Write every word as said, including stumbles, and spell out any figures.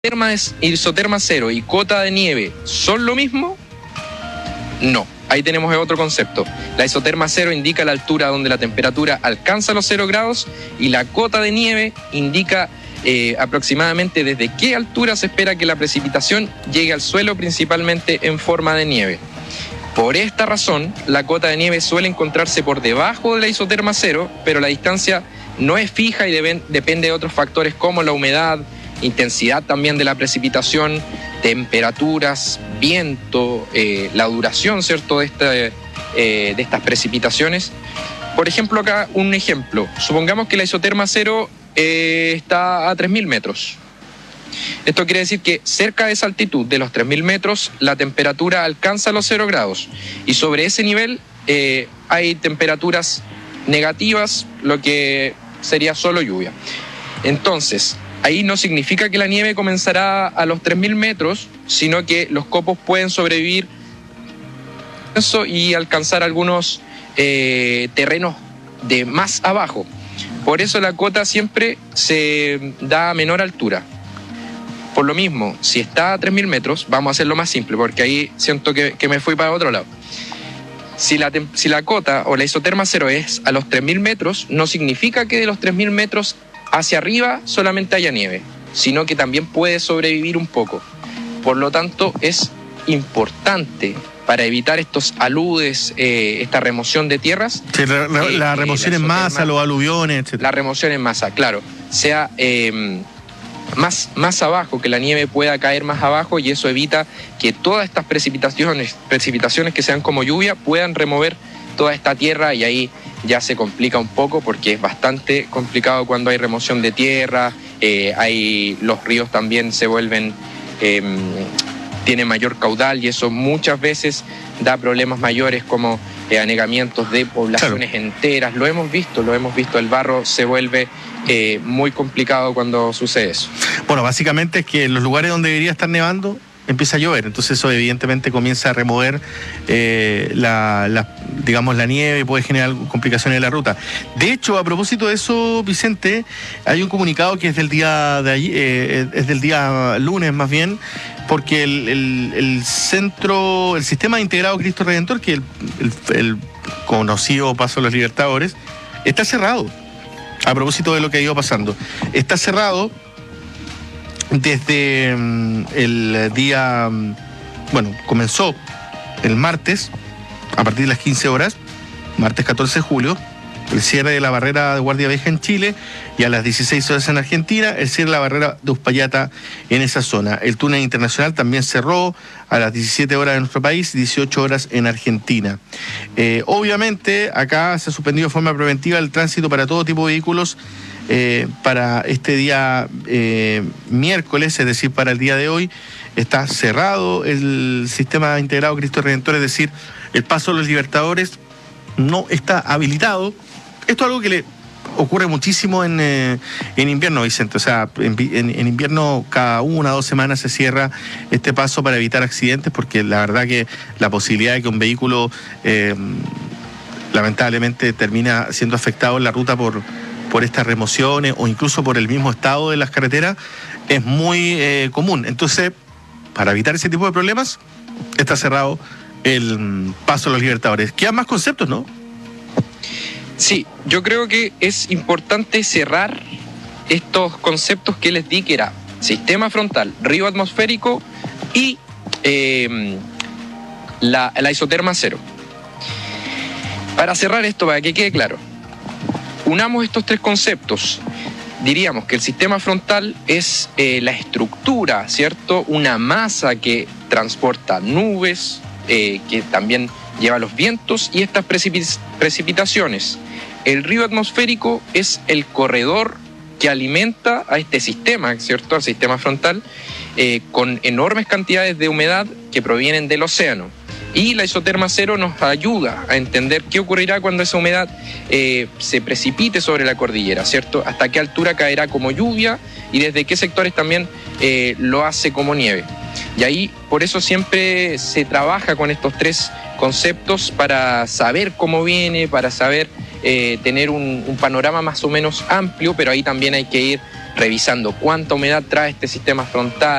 isoterma cero y cota de nieve son lo mismo? No, ahí tenemos otro concepto. La isoterma cero indica la altura donde la temperatura alcanza los cero grados y la cota de nieve indica eh, aproximadamente desde qué altura se espera que la precipitación llegue al suelo, principalmente en forma de nieve. Por esta razón, la cota de nieve suele encontrarse por debajo de la isoterma cero, pero la distancia no es fija y deben, depende de otros factores como la humedad, intensidad también de la precipitación, temperaturas, viento, eh, la duración, ¿cierto?, de, este, eh, de estas precipitaciones. Por ejemplo, acá un ejemplo. Supongamos que la isoterma cero eh, está a tres mil metros. Esto quiere decir que cerca de esa altitud de los tres mil metros la temperatura alcanza los cero grados y sobre ese nivel eh, hay temperaturas negativas, lo que sería solo lluvia. Entonces, ahí no significa que la nieve comenzará a los tres mil metros, sino que los copos pueden sobrevivir y alcanzar algunos eh, terrenos de más abajo. Por eso la cota siempre se da a menor altura. Por lo mismo, si está a tres mil metros, vamos a hacerlo más simple, porque ahí siento que, que me fui para otro lado. Si la, si la cota o la isoterma cero es a los tres mil metros, no significa que de los tres mil metros hacia arriba solamente haya nieve, sino que también puede sobrevivir un poco. Por lo tanto, es importante para evitar estos aludes, eh, esta remoción de tierras. Sí, la, la, eh, la remoción la en masa, los aluviones, etcétera. La remoción en masa, claro. Sea eh, más, más abajo, que la nieve pueda caer más abajo y eso evita que todas estas precipitaciones, precipitaciones que sean como lluvia puedan remover toda esta tierra y ahí ya se complica un poco porque es bastante complicado cuando hay remoción de tierra, eh, hay, los ríos también se vuelven, eh, tienen mayor caudal y eso muchas veces da problemas mayores como eh, anegamientos de poblaciones claro. enteras. Lo hemos visto, lo hemos visto, el barro se vuelve eh, muy complicado cuando sucede eso. Bueno, básicamente es que en los lugares donde debería estar nevando empieza a llover, entonces eso evidentemente comienza a remover eh, la, la, digamos, la nieve y puede generar complicaciones en la ruta. De hecho, a propósito de eso, Vicente, hay un comunicado que es del día de allí, eh, es del día lunes más bien, porque el, el, el centro, el sistema integrado Cristo Redentor, que el, el, el conocido Paso de los Libertadores, está cerrado. A propósito de lo que ha ido pasando, está cerrado desde um, el día, um, bueno, comenzó el martes, a partir de las quince horas, martes catorce de julio, el cierre de la barrera de Guardia Vieja en Chile y a las dieciséis horas en Argentina, el cierre de la barrera de Uspallata en esa zona. El túnel internacional también cerró a las diecisiete horas en nuestro país y dieciocho horas en Argentina. Eh, obviamente, acá se ha suspendido de forma preventiva el tránsito para todo tipo de vehículos Eh, para este día eh, miércoles, es decir, para el día de hoy, está cerrado el sistema integrado Cristo Redentor, es decir, el Paso de los Libertadores no está habilitado. Esto es algo que le ocurre muchísimo en, eh, en invierno, Vicente. O sea, en, en, en invierno cada una o dos semanas se cierra este paso para evitar accidentes, porque la verdad que la posibilidad de que un vehículo eh, lamentablemente termina siendo afectado en la ruta por por estas remociones o incluso por el mismo estado de las carreteras, es muy eh, común. Entonces, para evitar ese tipo de problemas, está cerrado el Paso de los Libertadores. Quedan más conceptos, ¿no? Sí, yo creo que es importante cerrar estos conceptos que les di, que era sistema frontal, río atmosférico y eh, la, la isoterma cero. Para cerrar esto, para que quede claro, unamos estos tres conceptos. Diríamos que el sistema frontal es eh, la estructura, ¿cierto? Una masa que transporta nubes, eh, que también lleva los vientos y estas precipit- precipitaciones. El río atmosférico es el corredor que alimenta a este sistema, ¿cierto? Al sistema frontal, eh, con enormes cantidades de humedad que provienen del océano. Y la isoterma cero nos ayuda a entender qué ocurrirá cuando esa humedad eh, se precipite sobre la cordillera, ¿cierto? Hasta qué altura caerá como lluvia y desde qué sectores también eh, lo hace como nieve. Y ahí, por eso siempre se trabaja con estos tres conceptos para saber cómo viene, para saber eh, tener un, un panorama más o menos amplio, pero ahí también hay que ir revisando cuánta humedad trae este sistema frontal,